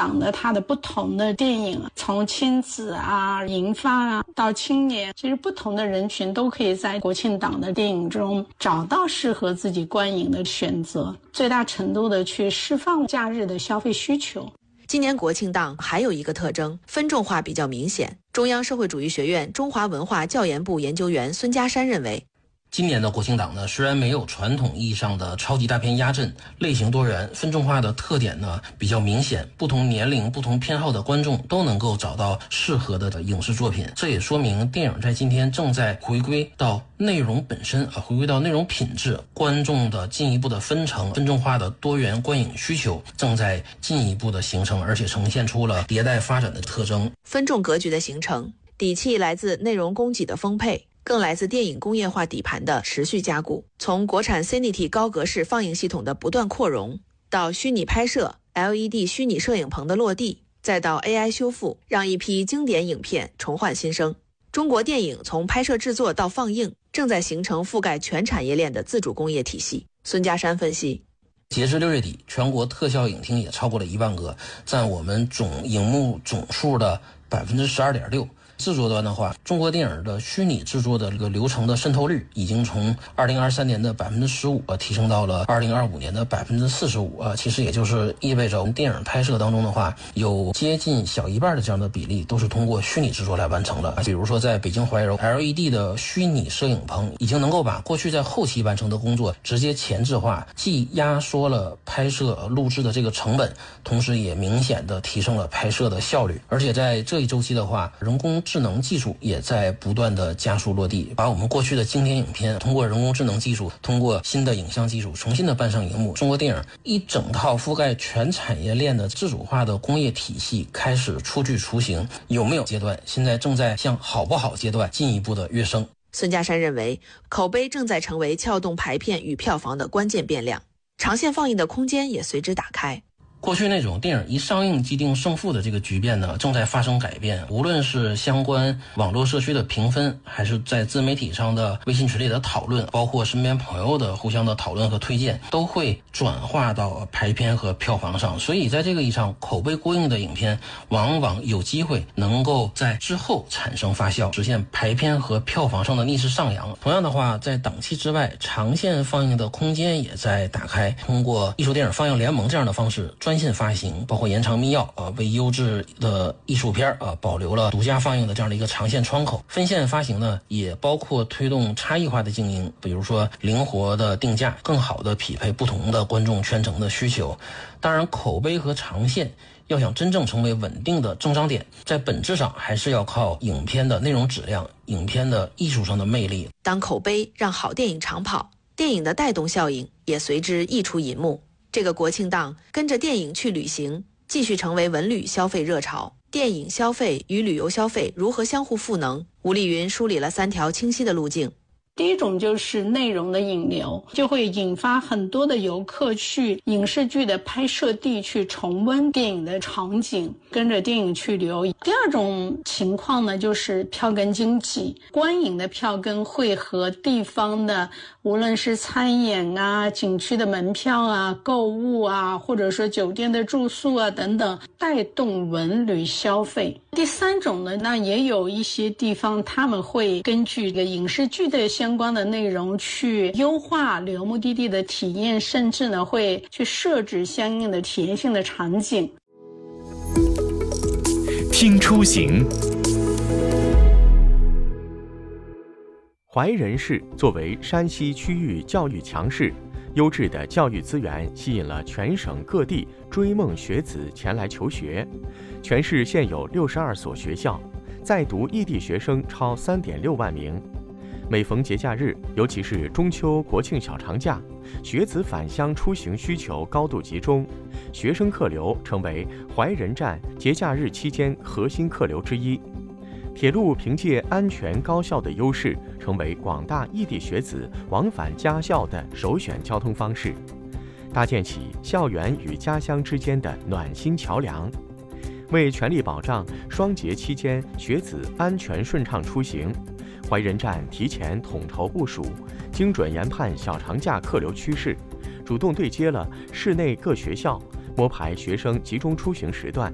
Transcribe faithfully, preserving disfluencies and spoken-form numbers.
党的它的不同的电影，从亲子啊、银发啊到青年，其实不同的人群都可以在国庆档的电影中找到适合自己观影的选择，最大程度的去释放假日的消费需求。 今年国庆档还有一个特征，分众化比较明显。中央社会主义学院中华文化教研部研究员孙家山认为， 今年的国庆档呢，虽然没有传统意义上的超级大片压阵，类型多元，分众化的特点呢比较明显，不同年龄、不同偏好的观众都能够找到适合的影视作品。这也说明电影在今天正在回归到内容本身啊，回归到内容品质，观众的进一步的分成、分众化的多元观影需求正在进一步的形成，而且呈现出了迭代发展的特征。 分众格局的形成，底气来自内容供给的丰沛，更来自电影工业化底盘的持续加固。从国产 Cinity 高格式放映系统的不断扩容，到虚拟拍摄、L E D 虚拟摄影棚的落地，再到 A I 修复，让一批经典影片重焕新生。中国电影从拍摄制作到放映，正在形成覆盖全产业链的自主工业体系。孙家山分析， 截至六月底，全国特效影厅也超过了一万个，占我们总荧幕总数的百分之十二点六。制作端的话，中国电影的虚拟制作的这个流程的渗透率已经从二零二三年的百分之十五提升到了二零二五年的百分之四十五啊，其实也就是意味着我们电影拍摄当中的话，有接近小一半的这样的比例都是通过虚拟制作来完成的。比如说在北京怀柔 L E D 的虚拟摄影棚已经能够把过去在后期完成的工作直接前置化，既压缩了拍摄录制的这个成本，同时也明显的提升了拍摄的效率。而且在这一周期的话，人工智能技术也在不断的加速落地，把我们过去的经典影片通过人工智能技术，通过新的影像技术重新的搬上荧幕。中国电影一整套覆盖全产业链的自主化的工业体系开始初具雏形，有没有阶段？现在正在向好不好阶段进一步的跃升。 孙家山认为，口碑正在成为撬动排片与票房的关键变量，长线放映的空间也随之打开。 过去那种电影一上映即定胜负的这个局面呢，正在发生改变。无论是相关网络社区的评分，还是在自媒体上的微信群里的讨论，包括身边朋友的互相的讨论和推荐，都会转化到排片和票房上。所以在这个意义上，口碑过硬的影片往往有机会能够在之后产生发酵，实现排片和票房上的逆势上扬。同样的话，在档期之外，长线放映的空间也在打开，通过艺术电影放映联盟这样的方式专线发行，包括延长密钥啊，为优质的艺术片啊保留了独家放映的这样的一个长线窗口。分线发行呢，也包括推动差异化的经营，比如说灵活的定价，更好的匹配不同的观众圈层的需求。当然，口碑和长线要想真正成为稳定的增长点，在本质上还是要靠影片的内容质量、影片的艺术上的魅力。 当口碑让好电影长跑，电影的带动效应也随之溢出银幕。这个国庆档跟着电影去旅行，继续成为文旅消费热潮。电影消费与旅游消费如何相互赋能？吴丽云梳理了三条清晰的路径。 第一种就是内容的引流，就会引发很多的游客去影视剧的拍摄地去重温电影的场景，跟着电影去旅游。第二种情况呢，就是票根经济，观影的票根会和地方的无论是餐饮啊、景区的门票啊、购物啊，或者说酒店的住宿啊等等，带动文旅消费。第三种呢，那也有一些地方他们会根据这个影视剧的相关的内容去优化旅游目的地的体验，甚至呢会去设置相应的体验性的场景。 听出行。怀仁市作为山西区域教育强市，优质的教育资源吸引了全省各地追梦学子前来求学。全市现有六十二所学校，在读异地学生超三点六万名。每逢节假日，尤其是中秋、国庆小长假，学子返乡出行需求高度集中，学生客流成为怀仁站节假日期间核心客流之一。铁路凭借安全高效的优势，成为广大异地学子往返家校的首选交通方式，搭建起校园与家乡之间的暖心桥梁。为全力保障双节期间学子安全顺畅出行，怀仁站提前统筹部署，精准研判小长假客流趋势，主动对接了市内各学校，摸排学生集中出行时段，